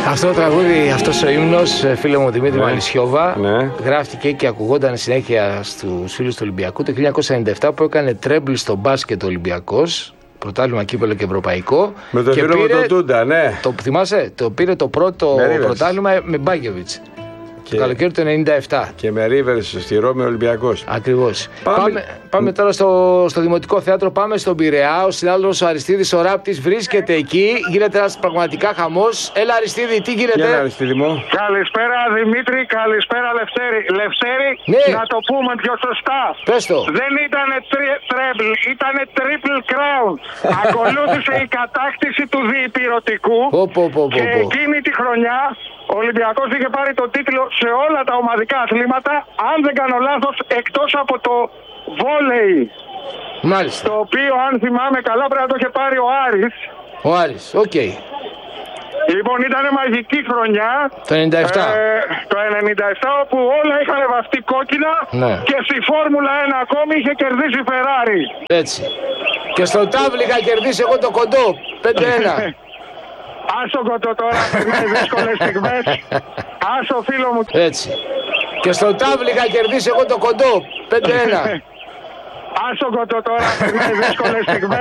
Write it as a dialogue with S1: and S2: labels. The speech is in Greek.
S1: Αυτό το τραγούδι, αυτός ο ύμνος, φίλε μου Δημήτρη Μαλισιώβα, γράφτηκε και ακουγόταν συνέχεια στους φίλους του Ολυμπιακού το 1997 που έκανε τρέμπλ στο μπάσκετ ο Ολυμπιακός, πρωτάθλημα κύπελλο και ευρωπαϊκό.
S2: Με το φίλο μου τον Τούντα, ναι.
S1: Το θυμάσαι, το πήρε το πρώτο πρωτάθλημα με Μπάκεβιτς. Το καλοκαίρι του 97.
S2: Και με Ρίβερς στη Ρώμη Ολυμπιακός.
S1: Ακριβώς. Πάμε τώρα στο Δημοτικό Θέατρο. Πάμε στον Πειραιά. Ο συνάδελφος ο Αριστίδης ο Ράπτης βρίσκεται εκεί. Γίνεται ένας πραγματικά χαμός. Έλα Αριστίδη, τι γίνεται?
S2: Έλα Αριστίδη μου.
S3: Καλησπέρα Δημήτρη, καλησπέρα Λευτέρη. Λευτέρη,
S1: ναι.
S3: Να το πούμε πιο σωστά.
S1: Πες το.
S3: Δεν ήταν τρέμπλ, ήταν triple crown. Ακολούθησε η κατάκτηση του διυπηρωτικού. Και εκείνη τη χρονιά ο Ολυμπιακός είχε πάρει τον τίτλο σε όλα τα ομαδικά αθλήματα, αν δεν κάνω λάθος, εκτός από το βόλεϊ.
S1: Μάλιστα.
S3: Το οποίο, αν θυμάμαι καλά, πρέπει να το είχε πάρει ο Άρης.
S1: Ο Άρης, οκ.
S3: Λοιπόν, ήταν μαγική χρονιά.
S1: Το 97.
S3: Το 97, όπου όλα είχαν βαφτεί κόκκινα,
S1: ναι.
S3: Και στη Φόρμουλα 1 ακόμη είχε κερδίσει η Φεράρι.
S1: Έτσι. Και στο τάβλι είχα κερδίσει εγώ το κοντό. 5-1.
S3: Άσο κοντό τώρα, περνάει δύσκολες στιγμές. Άσο φίλο μου.
S1: Έτσι. Και στο τάβλι είχα κερδίσει εγώ το κοντό. 5-1.
S3: Άσο κοντό τώρα, περνάει δύσκολες στιγμές.